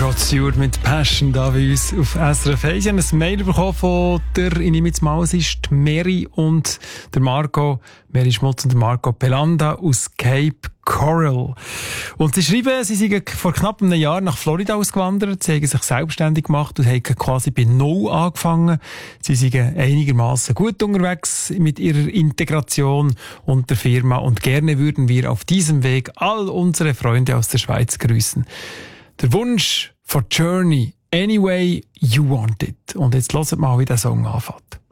Rod Stewart mit Passion da bei uns auf SRF 1. Ich habe ein Mail bekommen von ich nehme jetzt mal, es ist Mary und der Marco, Mary Schmutz und der Marco Pelanda aus Cape Coral. Und sie schreiben, sie sind vor knapp einem Jahr nach Florida ausgewandert, sie haben sich selbstständig gemacht und haben quasi bei Null angefangen. Sie sind einigermaßen gut unterwegs mit ihrer Integration und der Firma und gerne würden wir auf diesem Weg all unsere Freunde aus der Schweiz grüßen. Der Wunsch for Journey, Any Way You Want It. Und jetzt hört mal, wie der Song anfängt.